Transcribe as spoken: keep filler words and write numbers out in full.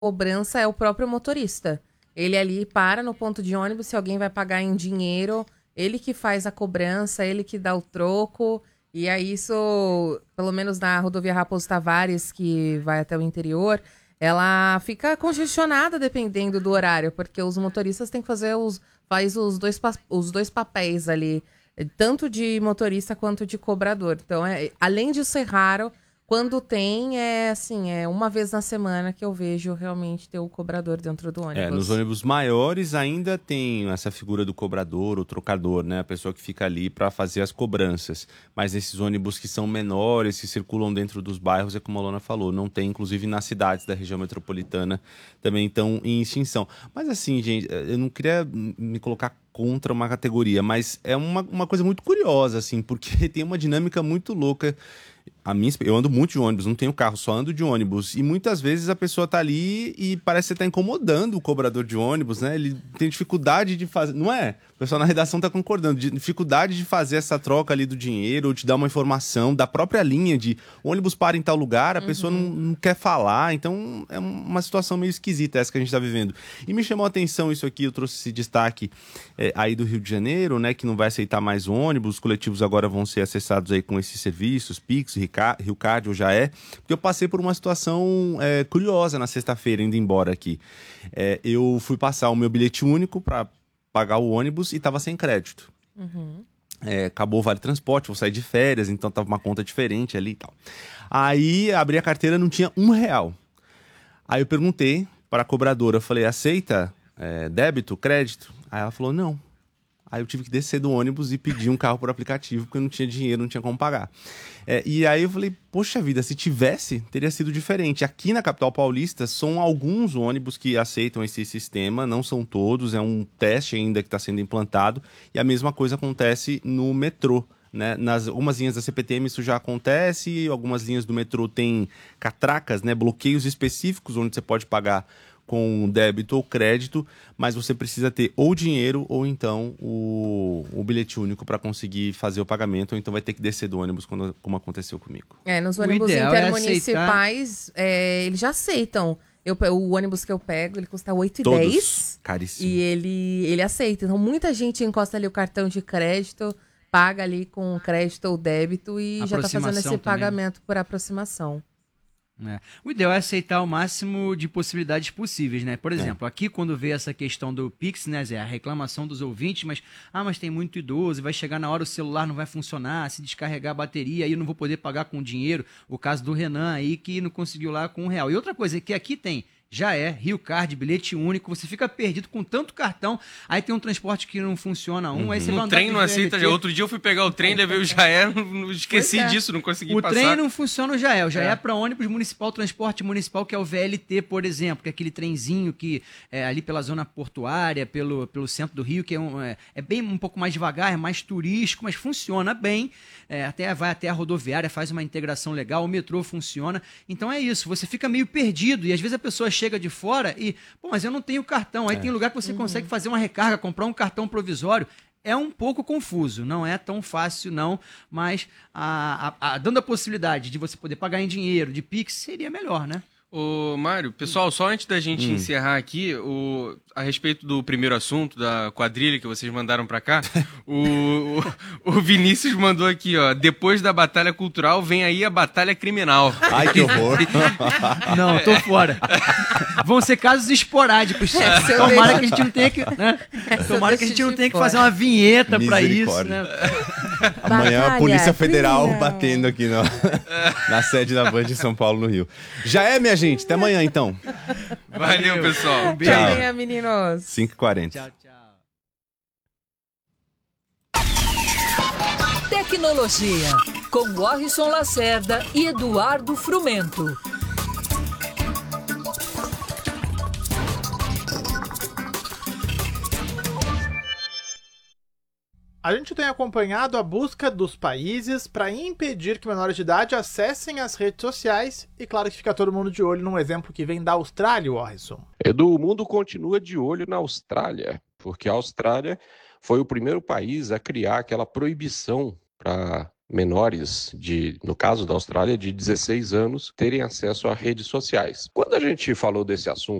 cobrança é o próprio motorista. Ele ali para no ponto de ônibus, se alguém vai pagar em dinheiro, ele que faz a cobrança, ele que dá o troco. E aí isso, pelo menos na rodovia Raposo Tavares, que vai até o interior, ela fica congestionada dependendo do horário, porque os motoristas têm que fazer os, faz os, dois, os dois papéis ali, tanto de motorista quanto de cobrador. Então, é, além de ser raro, quando tem, é assim, é uma vez na semana que eu vejo realmente ter o cobrador dentro do ônibus. É, nos ônibus maiores ainda tem essa figura do cobrador, o trocador, né? A pessoa que fica ali para fazer as cobranças. Mas esses ônibus que são menores, que circulam dentro dos bairros, é como a Lona falou, não tem, inclusive nas cidades da região metropolitana também estão em extinção. Mas assim, gente, eu não queria me colocar contra uma categoria, mas é uma, uma coisa muito curiosa, assim, porque tem uma dinâmica muito louca. A minha, eu ando muito de ônibus, não tenho carro, só ando de ônibus. E muitas vezes a pessoa tá ali e parece que você tá incomodando o cobrador de ônibus, né? Ele tem dificuldade de fazer... Não é? O pessoal na redação tá concordando. Dificuldade de fazer essa troca ali do dinheiro, ou de dar uma informação da própria linha de o ônibus para em tal lugar, a uhum. pessoa não, não quer falar. Então é uma situação meio esquisita essa que a gente tá vivendo. E me chamou a atenção isso aqui, eu trouxe esse destaque é, aí do Rio de Janeiro, né? Que não vai aceitar mais ônibus, os coletivos agora vão ser acessados aí com esses serviços, Pix, Rio Card, ou já é, porque eu passei por uma situação é, curiosa na sexta-feira, indo embora aqui. É, eu fui passar o meu bilhete único para pagar o ônibus e estava sem crédito. Uhum. É, acabou o Vale Transporte, vou sair de férias, então tava uma conta diferente ali e tal. Aí abri a carteira, não tinha um real. Aí eu perguntei para a cobradora, falei, aceita é, débito, crédito? Aí ela falou, não. Aí eu tive que descer do ônibus e pedir um carro por aplicativo, porque eu não tinha dinheiro, não tinha como pagar. É, e aí eu falei, poxa vida, se tivesse, teria sido diferente. Aqui na capital paulista, são alguns ônibus que aceitam esse sistema, não são todos, é um teste ainda que está sendo implantado. E a mesma coisa acontece no metrô. Né? Nas algumas linhas da C P T M isso já acontece, algumas linhas do metrô têm catracas, né? Bloqueios específicos onde você pode pagar com débito ou crédito, mas você precisa ter ou dinheiro ou então o, o bilhete único para conseguir fazer o pagamento, ou então vai ter que descer do ônibus, quando, como aconteceu comigo. É, nos ônibus intermunicipais, é é, eles já aceitam. Eu, o ônibus que eu pego, ele custa oito reais e dez centavos. Caríssimo. E ele, ele aceita. Então, muita gente encosta ali o cartão de crédito, paga ali com crédito ou débito e já está fazendo esse também. Pagamento por aproximação. É. O ideal é aceitar o máximo de possibilidades possíveis, né? Por exemplo, é. aqui quando vê essa questão do Pix, né, Zé, a reclamação dos ouvintes, mas, ah, mas tem muito idoso, vai chegar na hora o celular não vai funcionar, se descarregar a bateria, aí eu não vou poder pagar com dinheiro. O caso do Renan aí, que não conseguiu lá com um real. E outra coisa é que aqui tem... Já é, Rio Card, bilhete único, você fica perdido com tanto cartão, aí tem um transporte que não funciona um, uhum. aí você vai O trem não aceita, já. Outro dia eu fui pegar o trem, levei o Jaé, esqueci é. disso, não consegui o passar. O trem não funciona o Jaé, o Jaé é, é para ônibus municipal, transporte municipal, que é o V L T, por exemplo, que é aquele trenzinho que é ali pela zona portuária, pelo, pelo centro do Rio, que é, um, é, é bem um pouco mais devagar, é mais turístico, mas funciona bem, é, até, vai até a rodoviária, faz uma integração legal, o metrô funciona, então é isso, você fica meio perdido, e às vezes a pessoa chega de fora e, pô, mas eu não tenho cartão. Aí é. tem lugar que você uhum. consegue fazer uma recarga, comprar um cartão provisório. É um pouco confuso, não é tão fácil não, mas a, a, a, dando a possibilidade de você poder pagar em dinheiro, de Pix, seria melhor, né? Ô, Mário, pessoal, só antes da gente hum. encerrar aqui, o, a respeito do primeiro assunto, da quadrilha que vocês mandaram pra cá, o, o, o Vinícius mandou aqui, ó, depois da batalha cultural, vem aí a batalha criminal. Ai, que horror. Não, tô fora. Vão ser casos esporádicos. É, Tomara que a gente não tenha que, né? Tomara que a gente não tenha que fazer uma vinheta pra isso, né? Amanhã a Polícia Federal criminal. batendo aqui no, na sede da Band em São Paulo, no Rio. Já é, minha gente. Até amanhã, então. Valeu, Valeu pessoal. Um beijo. Tchau. Amanhã, meninos. cinco e quarenta. Tchau, tchau. Tecnologia, com Warrison Lacerda e Eduardo Frumento. A gente tem acompanhado a busca dos países para impedir que menores de idade acessem as redes sociais e claro que fica todo mundo de olho num exemplo que vem da Austrália, Warrison. Edu, o mundo continua de olho na Austrália, porque a Austrália foi o primeiro país a criar aquela proibição para menores de, no caso da Austrália, de dezesseis anos, terem acesso a redes sociais. Quando a gente falou desse assunto